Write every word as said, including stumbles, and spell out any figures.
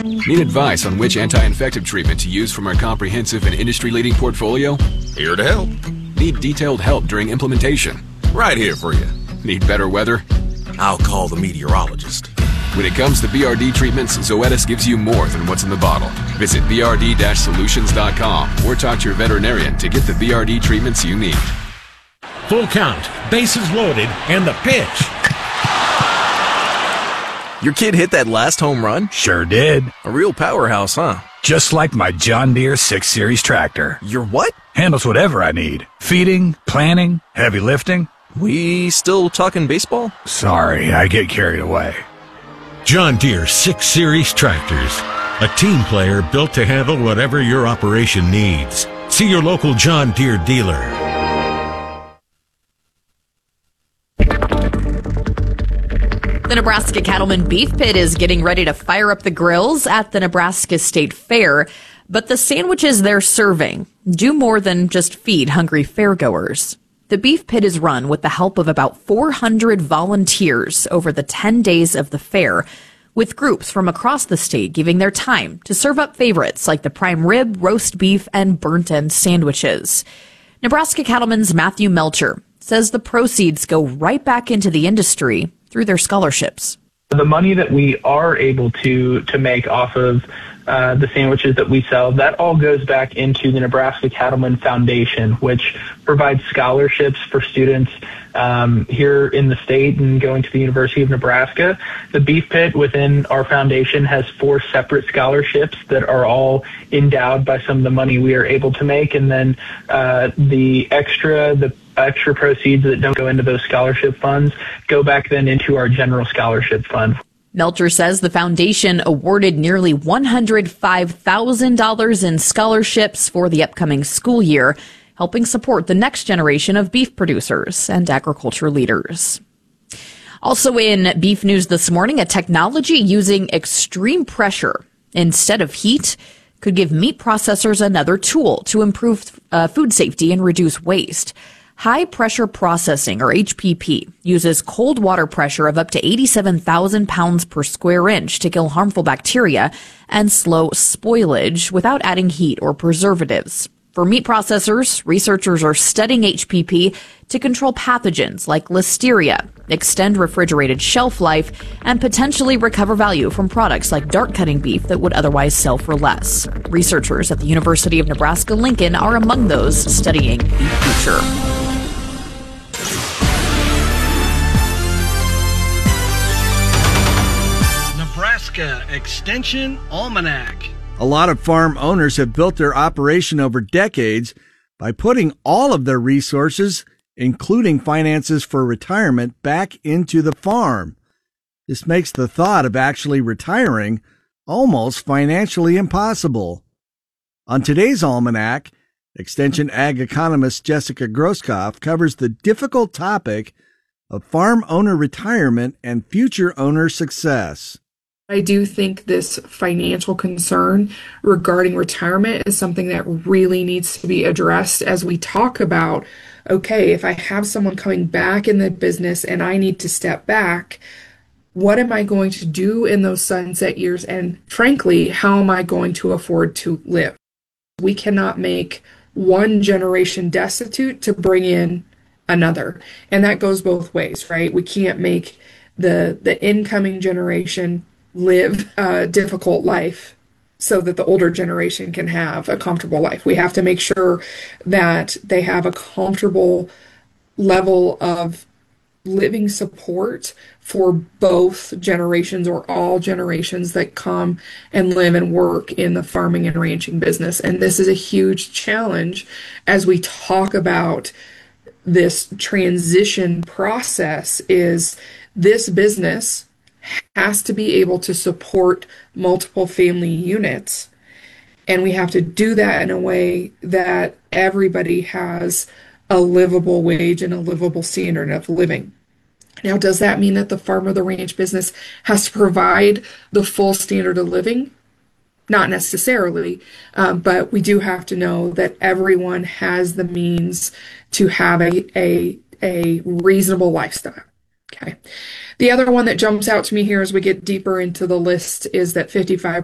Need advice on which anti-infective treatment to use from our comprehensive and industry-leading portfolio? Here to help. Need detailed help during implementation? Right here for you. Need better weather? I'll call the meteorologist. When it comes to B R D treatments, Zoetis gives you more than what's in the bottle. Visit B R D solutions dot com or talk to your veterinarian to get the B R D treatments you need. Full count, bases loaded, and the pitch. Your kid hit that last home run? Sure did. A real powerhouse, huh? Just like my John Deere six series tractor. Your what? Handles whatever I need. Feeding, planting, heavy lifting. We still talking baseball? Sorry, I get carried away. John Deere six series tractors. A team player built to handle whatever your operation needs. See your local John Deere dealer. The Nebraska Cattlemen Beef Pit is getting ready to fire up the grills at the Nebraska State Fair, but the sandwiches they're serving do more than just feed hungry fairgoers. The Beef Pit is run with the help of about four hundred volunteers over the ten days of the fair, with groups from across the state giving their time to serve up favorites like the prime rib, roast beef, and burnt-end sandwiches. Nebraska Cattlemen's Matthew Melcher says the proceeds go right back into the industry through their scholarships. The money that we are able to to make off of uh, the sandwiches that we sell, that all goes back into the Nebraska Cattlemen Foundation, which provides scholarships for students um, here in the state and going to the University of Nebraska. The Beef Pit within our foundation has four separate scholarships that are all endowed by some of the money we are able to make, and then uh, the extra, the extra proceeds that don't go into those scholarship funds go back then into our general scholarship fund. Melcher says the foundation awarded nearly one hundred five thousand dollars in scholarships for the upcoming school year, helping support the next generation of beef producers and agriculture leaders. Also in beef news this morning, a technology using extreme pressure instead of heat could give meat processors another tool to improve uh, food safety and reduce waste. High pressure processing, or H P P, uses cold water pressure of up to eighty-seven thousand pounds per square inch to kill harmful bacteria and slow spoilage without adding heat or preservatives. For meat processors, researchers are studying H P P to control pathogens like listeria, extend refrigerated shelf life, and potentially recover value from products like dart-cutting beef that would otherwise sell for less. Researchers at the University of Nebraska-Lincoln are among those studying beef future. Nebraska Extension Almanac. A lot of farm owners have built their operation over decades by putting all of their resources, including finances for retirement, back into the farm. This makes the thought of actually retiring almost financially impossible. On today's Almanac, Extension Ag economist Jessica Groskopf covers the difficult topic of farm owner retirement and future owner success. I do think this financial concern regarding retirement is something that really needs to be addressed as we talk about, okay, if I have someone coming back in the business and I need to step back, what am I going to do in those sunset years? And frankly, how am I going to afford to live? We cannot make one generation destitute to bring in another. And that goes both ways, right? We can't make the, the incoming generation live a difficult life so that the older generation can have a comfortable life. We have to make sure that they have a comfortable level of living support for both generations or all generations that come and live and work in the farming and ranching business. And this is a huge challenge as we talk about this transition process. Is this business has to be able to support multiple family units. And we have to do that in a way that everybody has a livable wage and a livable standard of living. Now, does that mean that the farm or the ranch business has to provide the full standard of living? Not necessarily, um, but we do have to know that everyone has the means to have a, a, a reasonable lifestyle. Okay. The other one that jumps out to me here as we get deeper into the list is that fifty-five